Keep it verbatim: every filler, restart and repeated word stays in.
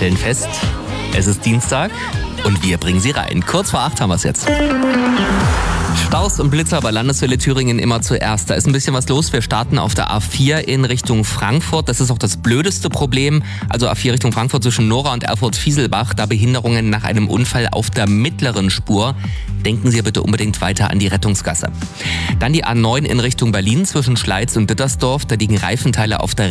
stellen fest, es ist Dienstag und wir bringen sie rein. Kurz vor acht haben wir es jetzt. Staus und Blitzer bei Landeswelle Thüringen immer zuerst. Da ist ein bisschen was los. Wir starten auf der A vier in Richtung Frankfurt. Das ist auch das blödeste Problem. Also A vier Richtung Frankfurt zwischen Nora und Erfurt-Fieselbach. Da Behinderungen nach einem Unfall auf der mittleren Spur. Denken Sie bitte unbedingt weiter an die Rettungsgasse. Dann die A neun in Richtung Berlin zwischen Schleiz und Dittersdorf. Da liegen Reifenteile auf der